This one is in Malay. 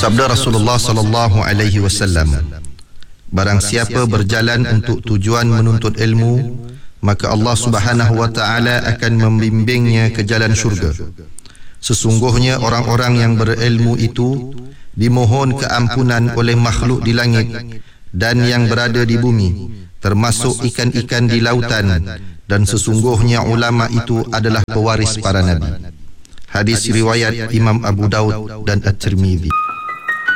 Sabda Rasulullah sallallahu alaihi wasallam, barang siapa berjalan untuk tujuan menuntut ilmu, maka Allah Subhanahu wa taala akan membimbingnya ke jalan syurga. Sesungguhnya orang-orang yang berilmu itu dimohon keampunan oleh makhluk di langit dan yang berada di bumi, termasuk ikan-ikan di lautan, dan sesungguhnya ulama itu adalah pewaris para nabi. Hadis riwayat Imam Abu Daud dan At-Tirmidzi.